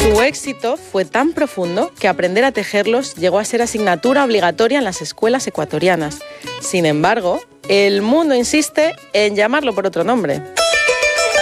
Su éxito fue tan profundo que aprender a tejerlos llegó a ser asignatura obligatoria en las escuelas ecuatorianas. Sin embargo, el mundo insiste en llamarlo por otro nombre.